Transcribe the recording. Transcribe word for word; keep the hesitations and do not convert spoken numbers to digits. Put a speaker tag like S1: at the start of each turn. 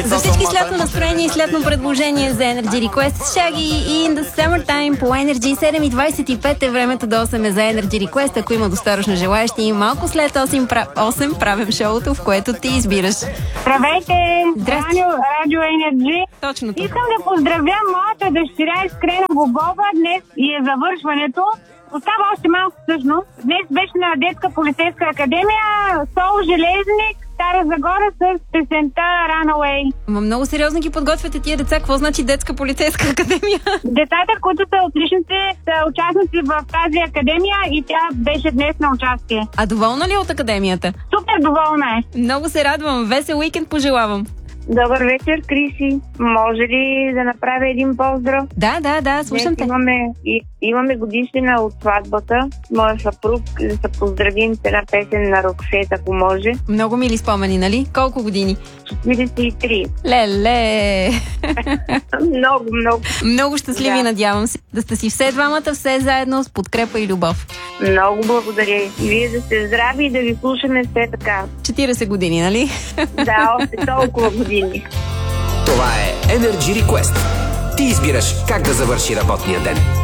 S1: За всички с лятно настроение и с лятно предложение за Energy Request Shaggy in the Summertime по Energy. Седем и двадесет и пет е времето до осем е за Energy Request. Ако има достатъчно желаящи, малко след осем, осем правим шоуто, в което ти избираш.
S2: Здравейте!
S1: Здрасти!
S2: Радио, Радио Energy.
S1: Точно това.
S2: Искам да поздравя моята дъщеря Искрена Бобова. Днес и е завършването. Остава още малко всъщност. Днес беше на Детска полицейска академия Сол Железник, Стара Загора с песента Runaway.
S1: Ма много сериозно ги подготвяте тия деца. Какво значи Детска полицейска академия?
S2: Децата, които са отличници, са участници в тази академия и тя беше днес на участие.
S1: А доволна ли е от академията?
S2: Супер доволна е.
S1: Много се радвам. Весел уикенд пожелавам.
S2: Добър вечер, Криси. Може ли да направя един поздрав?
S1: Да, да, да, слушам те.
S2: Имаме, и, имаме годишнина от сватбата. Моя съпруг, да се поздравим с една песен на Роксет, ако може.
S1: Много мили спомени, нали? Колко години?
S2: четиридесет и три.
S1: Леле!
S2: Много, много.
S1: Много щастливи,
S2: Да.
S1: надявам се. Да сте си все двамата, все заедно, с подкрепа и любов.
S2: Много благодаря. И вие да сте здрави и да ви слушаме все така.
S1: четиридесет години, нали?
S2: Да, още толкова години.
S3: Това е Energy Request. Ти избираш как да завърши работния ден.